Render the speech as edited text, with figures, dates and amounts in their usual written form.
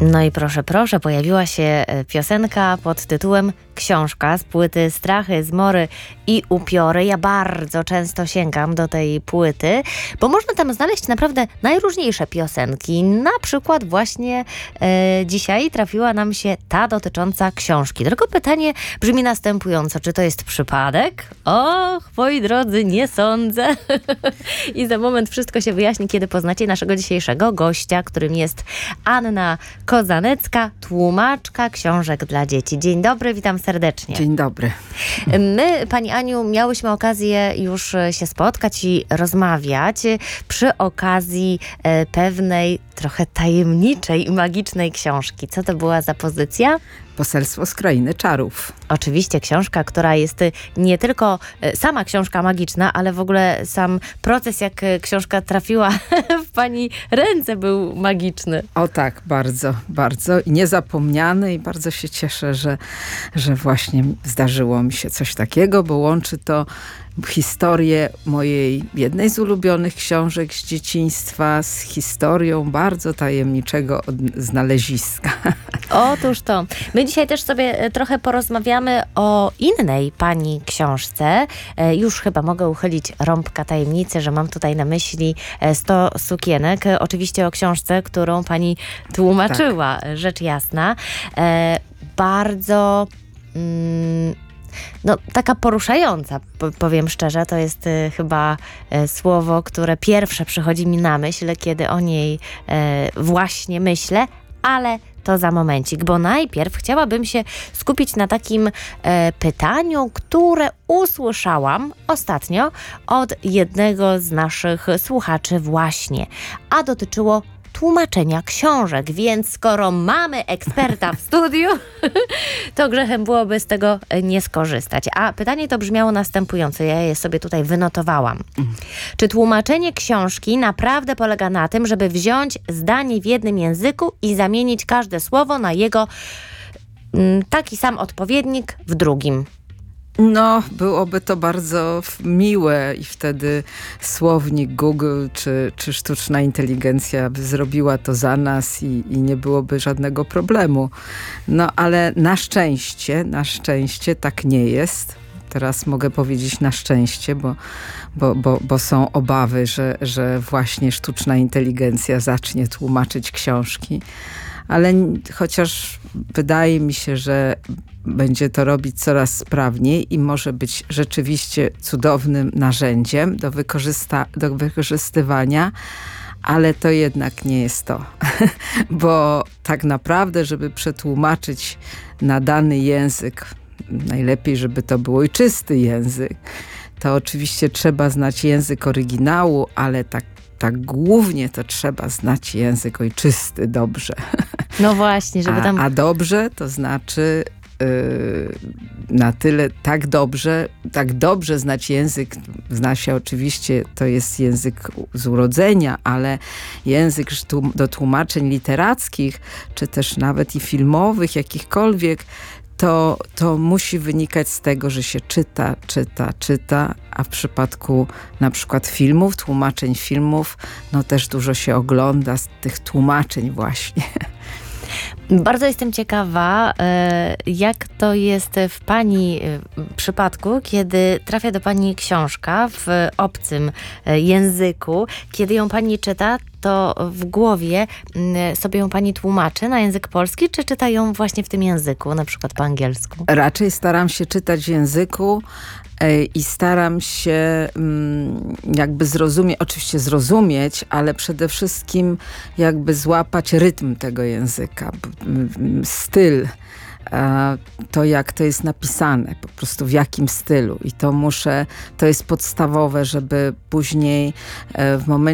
No i proszę, proszę, pojawiła się piosenka pod tytułem Książka z płyty Strachy, Zmory i Upiory. Ja bardzo często sięgam do tej płyty, bo można tam znaleźć naprawdę najróżniejsze piosenki. Na przykład właśnie dzisiaj trafiła nam się ta dotycząca książki. Tylko pytanie brzmi następująco. Czy to jest przypadek? Och, moi drodzy, nie sądzę. I za moment wszystko się wyjaśni, kiedy poznacie naszego dzisiejszego gościa, którym jest Anna Kozanecka, tłumaczka książek dla dzieci. Dzień dobry, witam serdecznie. Dzień dobry. My, pani Aniu, miałyśmy okazję już się spotkać i rozmawiać przy okazji pewnej trochę tajemniczej i magicznej książki. Co to była za pozycja? Poselstwo z Krainy Czarów. Oczywiście książka, która jest nie tylko sama książka magiczna, ale w ogóle sam proces, jak książka trafiła w pani ręce, był magiczny. O tak, bardzo, bardzo. I niezapomniany i bardzo się cieszę, że właśnie zdarzyło mi się coś takiego, bo łączy to historię mojej jednej z ulubionych książek z dzieciństwa z historią bardzo tajemniczego znaleziska. Otóż to. My dzisiaj też sobie trochę porozmawiamy o innej pani książce. Już chyba mogę uchylić rąbka tajemnicy, że mam tutaj na myśli 100 sukienek. Oczywiście o książce, którą pani tłumaczyła, tak. Rzecz jasna. Bardzo... taka poruszająca, powiem szczerze, to jest chyba słowo, które pierwsze przychodzi mi na myśl, kiedy o niej właśnie myślę, ale to za momencik, bo najpierw chciałabym się skupić na takim pytaniu, które usłyszałam ostatnio od jednego z naszych słuchaczy właśnie, a dotyczyło tłumaczenia książek, więc skoro mamy eksperta w studiu, to grzechem byłoby z tego nie skorzystać. A pytanie to brzmiało następująco, ja je sobie tutaj wynotowałam. Czy tłumaczenie książki naprawdę polega na tym, żeby wziąć zdanie w jednym języku i zamienić każde słowo na jego taki sam odpowiednik w drugim? No, byłoby to bardzo miłe i wtedy słownik Google czy sztuczna inteligencja by zrobiła to za nas i nie byłoby żadnego problemu. No, ale na szczęście tak nie jest. Teraz mogę powiedzieć na szczęście, bo są obawy, że właśnie sztuczna inteligencja zacznie tłumaczyć książki. Ale chociaż wydaje mi się, że będzie to robić coraz sprawniej i może być rzeczywiście cudownym narzędziem do wykorzystywania, ale to jednak nie jest to. Bo tak naprawdę, żeby przetłumaczyć na dany język, najlepiej, żeby to był ojczysty język, to oczywiście trzeba znać język oryginału, ale tak głównie to trzeba znać język ojczysty dobrze. No właśnie, żeby tam... A dobrze to znaczy na tyle tak dobrze znać język, zna się oczywiście, to jest język z urodzenia, ale język do tłumaczeń literackich, czy też nawet i filmowych, jakichkolwiek, to musi wynikać z tego, że się czyta, a w przypadku na przykład filmów, tłumaczeń filmów, no też dużo się ogląda z tych tłumaczeń właśnie. Bardzo jestem ciekawa, jak to jest w pani przypadku, kiedy trafia do pani książka w obcym języku. Kiedy ją pani czyta, to w głowie sobie ją pani tłumaczy na język polski, czy czyta ją właśnie w tym języku, na przykład po angielsku? Raczej staram się czytać w języku i staram się jakby zrozumieć, ale przede wszystkim jakby złapać rytm tego języka, styl. To jak to jest napisane, po prostu w jakim stylu. I to jest podstawowe, żeby później w momencie